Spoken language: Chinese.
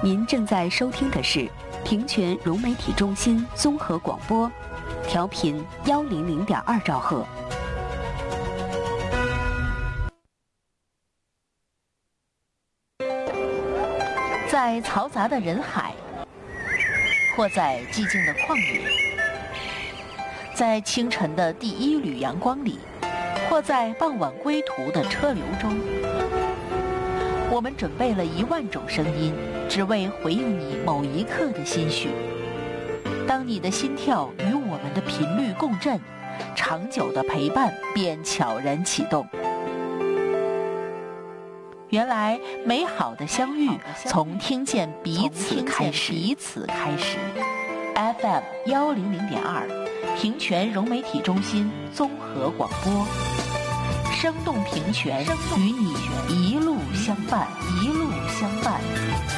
您正在收听的是平泉融媒体中心综合广播，调频100.2兆赫。在嘈杂的人海，或在寂静的旷野，在清晨的第一缕阳光里，或在傍晚归途的车流中，我们准备了10000种声音，只为回应你某一刻的心绪。当你的心跳与我们的频率共振，长久的陪伴便悄然启动。原来美好的相遇从听见彼此开始。FM 100.2，平泉融媒体中心综合广播，生动平泉，与你一路相伴。